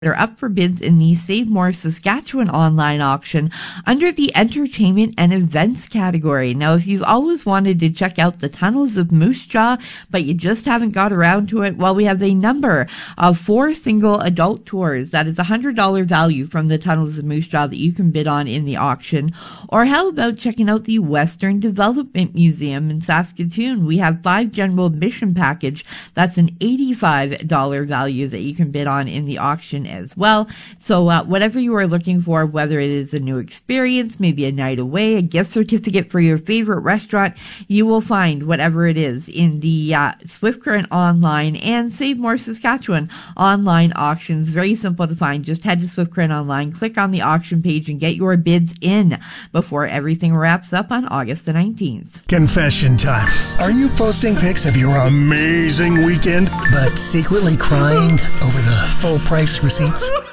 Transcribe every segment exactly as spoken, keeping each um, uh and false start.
are up for bids in the Save More Saskatchewan online auction under the Entertainment and Events category. Now, if you've always wanted to check out the tunnels of Moose Jaw, but you just haven't got around to it, well, we have a number of four single adult tours. That is a one hundred dollars value from the tunnels of Moose Jaw that you can bid on in the auction. Or how about checking out the Western Development Museum in Saskatoon? We have five general admission package. That's an eighty-five dollars value that you can bid on in the auction as well. So uh, whatever you are looking for, whether it is a new experience, maybe a night away, a gift certificate for your favorite restaurant, you will find whatever it is in the uh, Swift Current Online and Save More Saskatchewan online auctions. Very simple to find. Just head to Swift Current Online, click on the auction page, and get your bids in before everything wraps up on August the nineteenth. Confession time. Are you posting pics of your amazing weekend, but secretly crying over the full price receipts?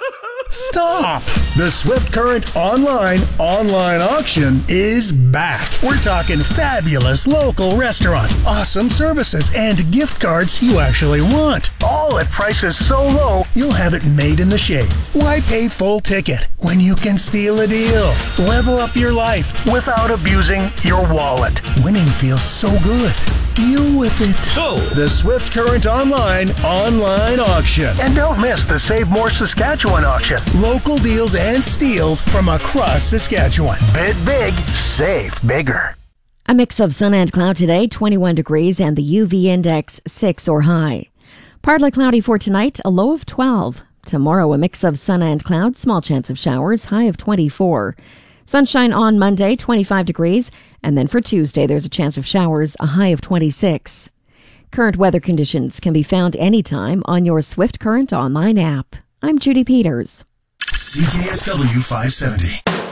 Stop! The Swift Current Online online auction is back. We're talking fabulous local restaurants, awesome services, and gift cards you actually want. All at prices so low, you'll have it made in the shade. Why pay full ticket when you can steal a deal? Level up your life without abusing your wallet. Winning feels so good. Deal with it. So, the Swift Current Online online auction. And don't miss the Save More Saskatchewan auction. Local deals and steals from across Saskatchewan. Bid big, save bigger. A mix of sun and cloud today, twenty-one degrees, and the U V index six or high. Partly cloudy for tonight, a low of twelve. Tomorrow, a mix of sun and cloud, small chance of showers, high of twenty-four. Sunshine on Monday, twenty-five degrees, and then for Tuesday, there's a chance of showers, a high of twenty-six. Current weather conditions can be found anytime on your Swift Current Online app. I'm Judy Peters. C K S W five seventy.